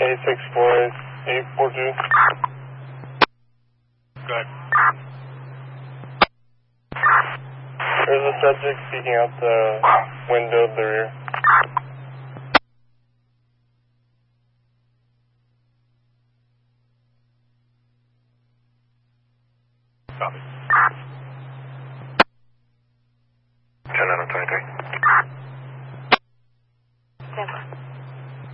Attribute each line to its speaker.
Speaker 1: 864-842.
Speaker 2: Go ahead.
Speaker 1: There's a subject peeking out the window of the rear.
Speaker 2: Copy.
Speaker 3: 10 out of 23.